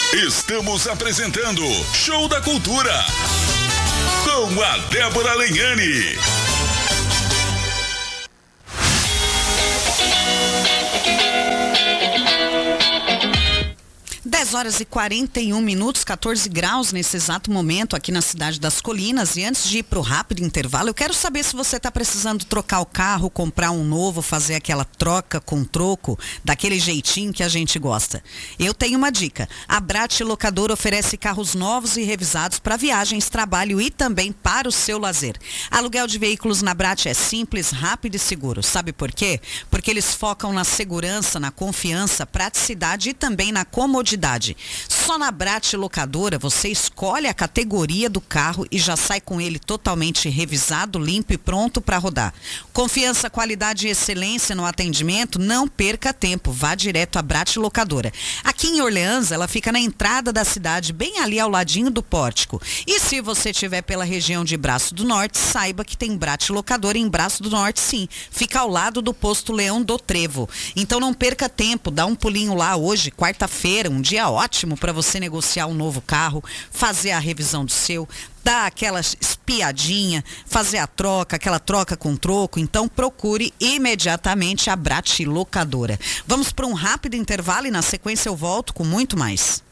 Estamos apresentando Show da Cultura com a Débora Lenhani. 10 horas e 41 minutos, 14 graus nesse exato momento aqui na cidade das Colinas. E antes de ir para o rápido intervalo, eu quero saber se você está precisando trocar o carro, comprar um novo, fazer aquela troca com troco, daquele jeitinho que a gente gosta. Eu tenho uma dica. A Brat Locadora oferece carros novos e revisados para viagens, trabalho e também para o seu lazer. Aluguel de veículos na Brat é simples, rápido e seguro. Sabe por quê? Porque eles focam na segurança, na confiança, praticidade e também na comodidade. Só na Brat Locadora você escolhe a categoria do carro e já sai com ele totalmente revisado, limpo e pronto para rodar. Confiança, qualidade e excelência no atendimento, não perca tempo, vá direto à Brat Locadora. Aqui em Orleans, ela fica na entrada da cidade, bem ali ao ladinho do pórtico. E se você estiver pela região de Braço do Norte, saiba que tem Brat Locadora em Braço do Norte, sim. Fica ao lado do posto Leão do Trevo. Então não perca tempo, dá um pulinho lá hoje, quarta-feira, um dia ótimo para você negociar um novo carro, fazer a revisão do seu, dar aquela espiadinha, fazer a troca, aquela troca com troco. Então procure imediatamente a Brat Locadora. Vamos para um rápido intervalo e na sequência eu volto com muito mais.